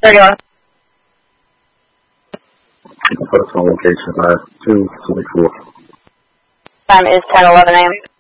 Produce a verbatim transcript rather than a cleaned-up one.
thirty-one. Personal location, last two twenty-four. Time is ten eleven a m